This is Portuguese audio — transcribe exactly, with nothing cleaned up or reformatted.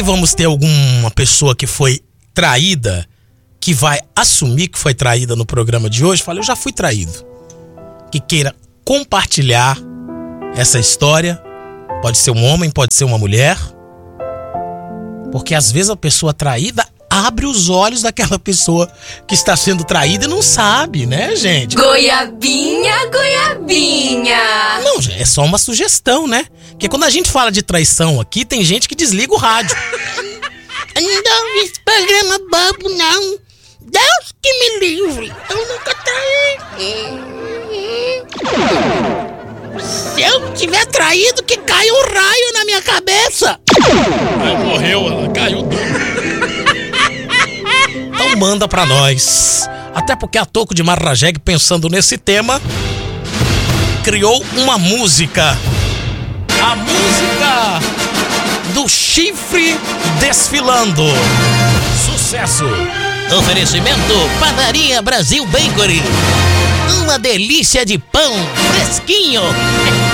que vamos ter alguma pessoa que foi traída, que vai assumir que foi traída no programa de hoje? Fala, eu já fui traído. Que queira compartilhar essa história. Pode ser um homem, pode ser uma mulher. Porque às vezes a pessoa traída abre os olhos daquela pessoa que está sendo traída e não sabe, né, gente? Goiabinha, goiabinha. Não, é só uma sugestão, né? Porque quando a gente fala de traição aqui, tem gente que desliga o rádio. Não, esse programa bobo, não. Deus que me livre. Eu nunca traí. Se eu tiver traído, que caia um raio na minha cabeça. Ai, morreu, ela caiu. Então manda pra nós. Até porque a Toco de Marrajeg, pensando nesse tema, criou uma música. A música do chifre desfilando. Sucesso. Oferecimento Padaria Brasil Bakery. Uma delícia de pão fresquinho.